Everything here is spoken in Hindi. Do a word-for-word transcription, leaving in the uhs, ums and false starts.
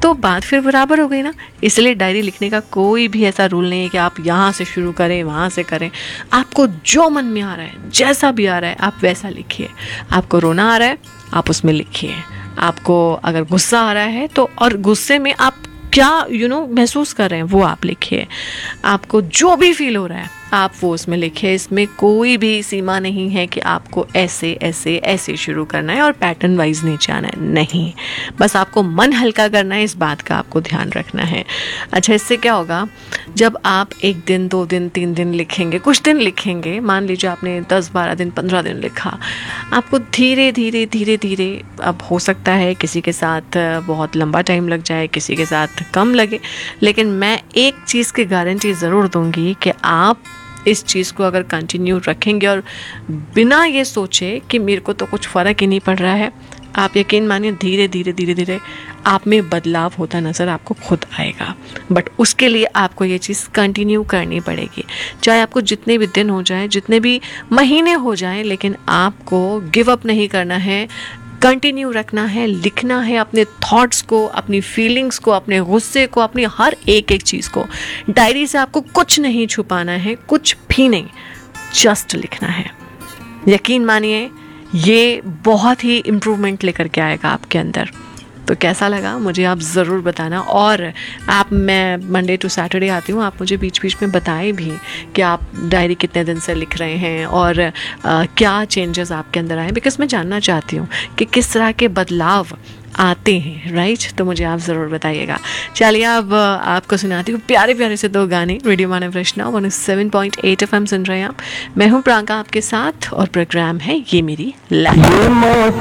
तो बात फिर बराबर हो गई ना। इसलिए डायरी लिखने का कोई भी ऐसा रूल नहीं है कि आप यहाँ से शुरू करें वहाँ से करें। आपको जो मन में आ रहा है, जैसा भी आ रहा है, आप वैसा लिखिए। आपको रोना आ रहा है, आप उसमें लिखिए। आपको अगर गुस्सा आ रहा है तो, और गुस्से में आप क्या यू नो महसूस कर रहे हैं वो आप लिखिए। आपको जो भी फील हो रहा है आप वो उसमें लिखिए। इसमें कोई भी सीमा नहीं है कि आपको ऐसे ऐसे ऐसे शुरू करना है और पैटर्न वाइज नीचे आना है, नहीं। बस आपको मन हल्का करना है, इस बात का आपको ध्यान रखना है। अच्छा, इससे क्या होगा, जब आप एक दिन, दो दिन, तीन दिन लिखेंगे, कुछ दिन लिखेंगे, मान लीजिए आपने दस बारह दिन, पंद्रह दिन लिखा, आपको धीरे धीरे धीरे धीरे, अब हो सकता है किसी के साथ बहुत लंबा टाइम लग जाए, किसी के साथ कम लगे, लेकिन मैं एक चीज़ की गारंटी ज़रूर दूंगी कि आप इस चीज़ को अगर कंटिन्यू रखेंगे और बिना ये सोचे कि मेरे को तो कुछ फ़र्क ही नहीं पड़ रहा है, आप यकीन मानिए धीरे धीरे धीरे धीरे आप में बदलाव होता नज़र आपको खुद आएगा। बट उसके लिए आपको ये चीज़ कंटिन्यू करनी पड़ेगी, चाहे आपको जितने भी दिन हो जाए, जितने भी महीने हो जाए, लेकिन आपको गिव अप नहीं करना है, कंटिन्यू रखना है, लिखना है अपने थॉट्स को, अपनी फीलिंग्स को, अपने गुस्से को, अपनी हर एक एक चीज़ को। डायरी से आपको कुछ नहीं छुपाना है, कुछ भी नहीं, जस्ट लिखना है। यकीन मानिए ये बहुत ही इम्प्रूवमेंट लेकर के आएगा आपके अंदर। तो कैसा लगा मुझे आप ज़रूर बताना। और आप, मैं मंडे टू सैटरडे आती हूँ, आप मुझे बीच बीच में बताएं भी कि आप डायरी कितने दिन से लिख रहे हैं और आ, क्या चेंजेस आपके अंदर आए, बिकॉज मैं जानना चाहती हूँ कि किस तरह के बदलाव आते हैं, राइट। तो मुझे आप ज़रूर बताइएगा। चलिए अब आपको सुनाती हूँ प्यारे प्यारे से दो गाने। रेडियो मानव रचना one seven point eight F M सुन रहे हैं आप। मैं हूँ प्रांका आपके साथ और प्रोग्राम है ये मेरी लाइफ।